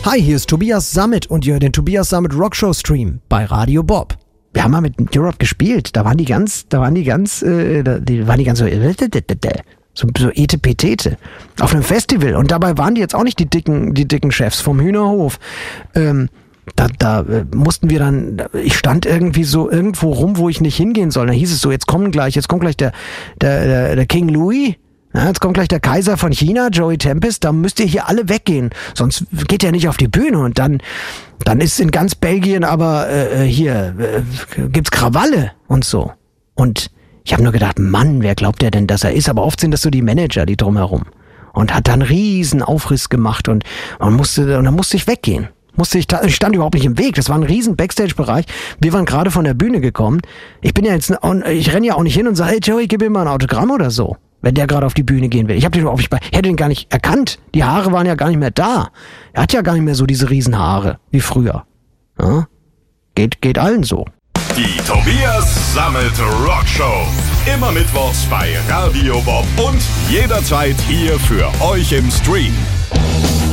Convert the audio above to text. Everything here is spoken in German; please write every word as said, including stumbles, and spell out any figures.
Hi, hier ist Tobias Sammet und ihr hört den Tobias Sammet Rockshow Stream bei Radio Bob. Wir haben mal mit Europe gespielt, da waren die ganz, da waren die ganz, äh, die waren die ganz so, so, so etepetete auf einem Festival und dabei waren die jetzt auch nicht die dicken, die dicken Chefs vom Hühnerhof. Ähm, Da, da äh, mussten wir dann, ich stand irgendwie so irgendwo rum, wo ich nicht hingehen soll. Da hieß es so, jetzt kommen gleich, jetzt kommt gleich der, der, der, der King Louis, ja, jetzt kommt gleich der Kaiser von China, Joey Tempest, da müsst ihr hier alle weggehen, sonst geht er nicht auf die Bühne. Und dann, dann ist in ganz Belgien aber äh, hier, äh, gibt's Krawalle und so. Und ich habe nur gedacht, Mann, wer glaubt der denn, dass er ist? Aber oft sind das so die Manager, die drumherum. Und hat dann riesen Aufriss gemacht und man musste, und dann musste ich weggehen. Musste ich, ich stand überhaupt nicht im Weg. Das war ein riesen Backstage-Bereich. Wir waren gerade von der Bühne gekommen. Ich bin ja jetzt, ich renne ja auch nicht hin und sage, hey Joey, gib mir mal ein Autogramm oder so, wenn der gerade auf die Bühne gehen will. Ich habe den überhaupt nicht, ich hätte den gar nicht erkannt. Die Haare waren ja gar nicht mehr da. Er hat ja gar nicht mehr so diese riesen Haare wie früher. Ja? Geht, geht allen so. Die Tobias Sammet Rockshow. Immer mittwochs bei Radio Bob und jederzeit hier für euch im Stream.